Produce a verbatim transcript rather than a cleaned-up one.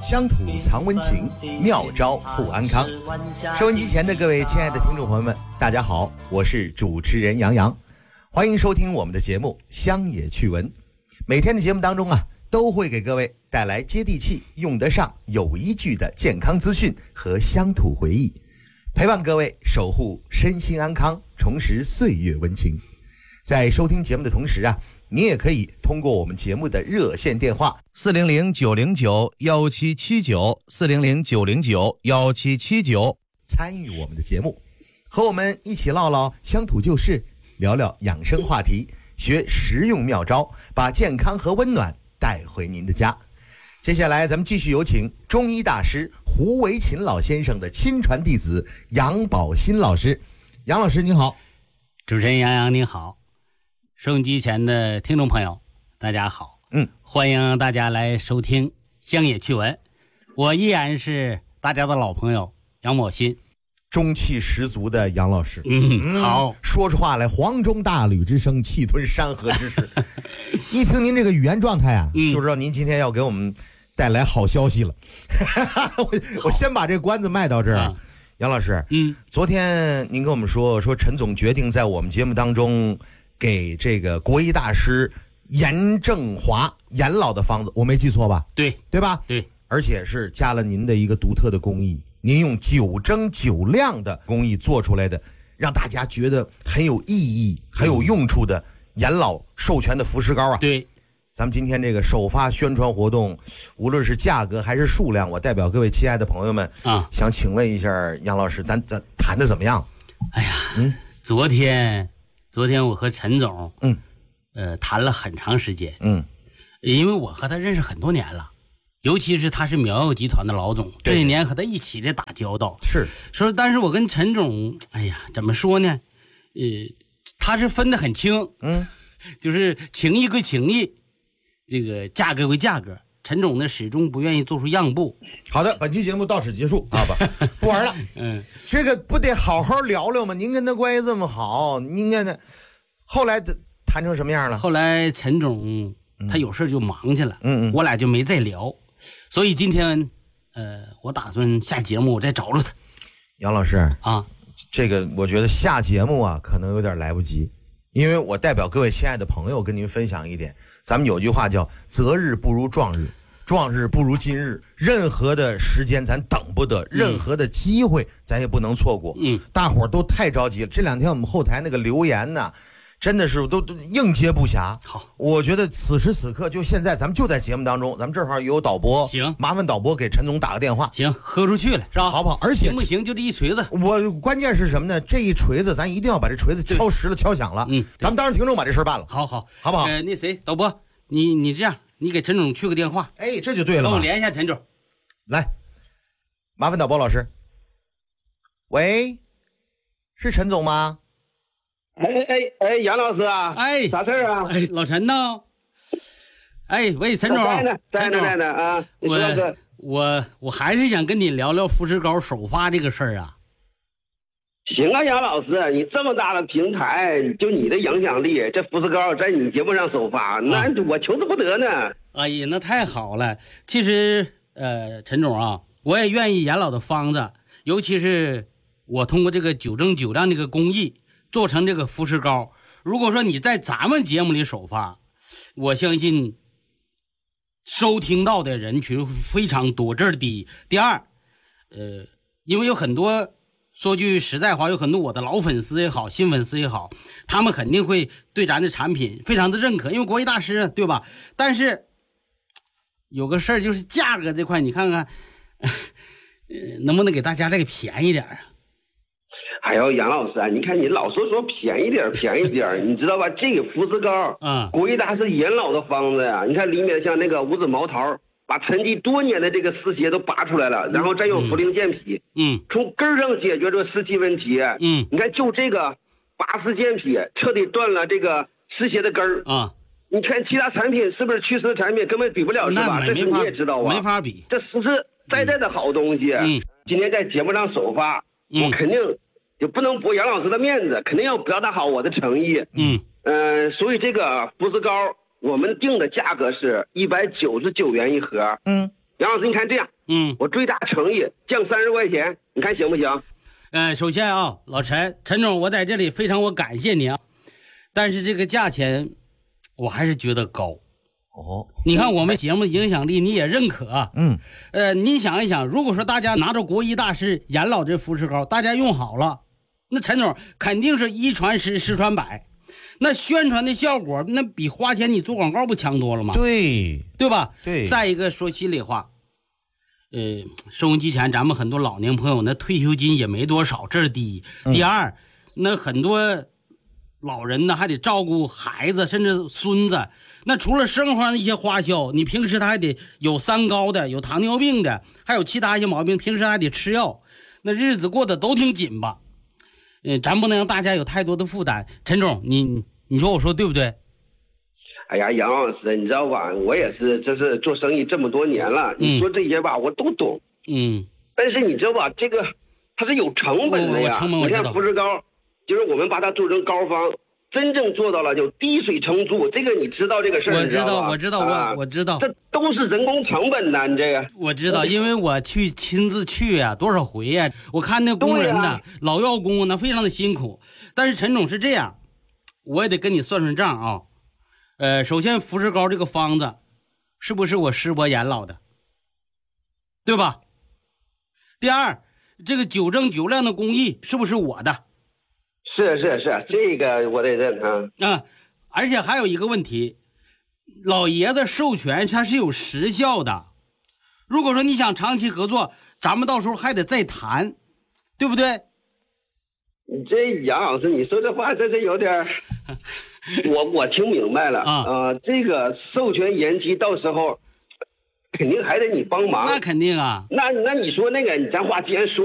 乡土藏温情，妙招护安康。收音机前的各位亲爱的听众朋友们，大家好，我是主持人杨洋，欢迎收听我们的节目乡野趣闻。每天的节目当中啊，都会给各位带来接地气、用得上、有依据的健康资讯和乡土回忆，陪伴各位守护身心安康，重拾岁月温情。在收听节目的同时啊，你也可以通过我们节目的热线电话四零零九零九幺七七九四零零九零九幺七七九参与我们的节目，和我们一起唠唠乡土旧事，聊聊养生话题，学实用妙招，把健康和温暖带回您的家。接下来咱们继续有请中医大师胡维勤老先生的亲传弟子杨宝新老师。杨老师您好。 主持人杨洋您好，收音机前的听众朋友大家好，嗯，欢迎大家来收听乡野趣闻，我依然是大家的老朋友杨宝新， 中气十足的杨老师。 嗯，好， 说出话来黄钟大吕之声，气吞山河之势。一听您这个语言状态啊，嗯、就知道您今天要给我们带来好消息了。我, 我先把这关子卖到这儿。啊，杨老师，嗯，昨天您跟我们说说陈总决定在我们节目当中给这个国医大师严正华严老的方子，我没记错吧？ 对， 对吧？ 对， 而且是加了您的一个独特的工艺，您用九蒸九晾的工艺做出来的，让大家觉得很有意义、很有用处的严老授权的服食膏啊。 对， 咱们今天这个首发宣传活动，无论是价格还是数量，我代表各位亲爱的朋友们啊，想请问一下杨老师，咱咱谈的怎么样？ 哎呀，嗯，昨天昨天我和陈总，嗯，呃，谈了很长时间，嗯，因为我和他认识很多年了，尤其是他是苗药集团的老总，这些年和他一起的打交道， 是说，但是我跟陈总，哎呀，怎么说呢？呃，他是分得很清，嗯，就是情义归情义。这个价格归价格，陈总呢始终不愿意做出让步。 好的，本期节目到此结束啊，不不玩了。嗯，这个不得好好聊聊吗？您跟他关系这么好，您看他后来谈成什么样了？ 后来陈总他有事就忙去了，嗯嗯，我俩就没再聊。所以今天呃，我打算下节目我再找找他。 杨老师啊，这个我觉得下节目啊可能有点来不及。因为我代表各位亲爱的朋友跟您分享一点，咱们有句话叫择日不如撞日，撞日不如今日，任何的时间咱等不得，任何的机会咱也不能错过。嗯，大伙儿都太着急了，这两天我们后台那个留言呢，真的是都都应接不暇。好，我觉得此时此刻就现在咱们就在节目当中，咱们正好有导播，行，麻烦导播给陈总打个电话。 行，喝出去了是吧？ 好不好？而且行不行？就这一锤子， 我关键是什么呢？这一锤子咱一定要把这锤子敲实了、敲响了。嗯，咱们当着听众把这事办了。 好好， 好不好？ 呃，那谁，导播，你你这样，你给陈总去个电话。 哎，这就对了嘛。 帮我连一下陈总。 来，麻烦导播老师。喂，是陈总吗？ 哎哎哎，杨老师啊， 哎， 啥事儿啊？ 哎，老陈呢？哎，喂，陈总， 在呢，在呢，在呢啊！ 我我我还是想跟你聊聊肤质膏首发这个事儿啊。 行啊，杨老师，你这么大的平台，就你的影响力，这肤质膏在你节目上首发，那我求之不得呢。 哎呀，那太好了。其实，呃，陈总啊，我也愿意严老的方子，尤其是我通过这个九蒸九晾这个工艺。做成这个肤质膏，如果说你在咱们节目里首发，我相信收听到的人群非常多，这是第一。第二，呃，因为有很多，说句实在话，有很多我的老粉丝也好，新粉丝也好，他们肯定会对咱的产品非常的认可，因为国医大师，对吧？但是有个事儿就是价格这块，你看看，呃，能不能给大家再给便宜点啊？ 哎呦，杨老师啊，你看你老说说便宜点便宜点你知道吧？这个肤质膏，嗯，国医大师严老的方子呀，你看里面像那个五指毛桃，把沉积多年的这个湿邪都拔出来了，然后再用茯苓健脾，嗯，从根儿上解决这个湿气问题，嗯，你看就这个拔湿健脾，彻底断了这个湿邪的根儿啊。你看其他产品是不是祛湿的产品根本比不了，是吧？这是你也知道啊， 没法比， 这实实在在的好东西。嗯，今天在节目上首发，我肯定。就不能驳杨老师的面子，肯定要表达好我的诚意。嗯，呃，所以这个肤质膏我们定的价格是一百九十九元一盒。嗯， 杨老师，你看这样， 嗯， 我最大诚意降三十块钱，你看行不行？ 呃，首先啊，老陈，陈总，我在这里非常我感谢你啊，但是这个价钱我还是觉得高。 哦， 你看我们节目影响力你也认可啊， 嗯， 呃，你想一想，如果说大家拿着国医大师严老这肤质膏，大家用好了，那陈总肯定是一传十，十传百，那宣传的效果那比花钱你做广告不强多了吗？ 对， 对吧？ 对。 再一个说心里话，呃，收音机前咱们很多老年朋友那退休金也没多少，这是第一。 嗯、 第二，那很多老人呢还得照顾孩子甚至孙子，那除了生活上的一些花销，你平时他还得有三高的，有糖尿病的，还有其他一些毛病，平时还得吃药，那日子过得都挺紧吧。呃，咱不能让大家有太多的负担。陈总，你你说我说对不对？ 哎呀，杨老师，你知道吧？我也是，这是做生意这么多年了，你说这些吧，我都懂。 嗯。 但是你知道吧？这个它是有成本的呀。你看肤质膏，就是我们把它做成膏方，真正做到了就滴水成珠。这个你知道这个事儿？ 我知道，我知道，我我知道。 这都是人工成本的，你这个。 我知道，因为我去亲自去呀、啊，多少回呀、啊，我看那工人呢，老药工呢，非常的辛苦。但是陈总是这样，我也得跟你算算账啊。呃，首先肤质膏这个方子，是不是我师伯严老的，对吧？第二，这个九正九亮的工艺是不是我的？ 是是是，这个我得认啊。 啊，而且还有一个问题，老爷子授权它是有时效的。如果说你想长期合作，咱们到时候还得再谈，对不对？ 你这杨老师，你说这话这是有点我我听明白了啊、呃，这个授权延期，到时候肯定还得你帮忙。 那肯定啊。 那那你说那个，咱话既然说。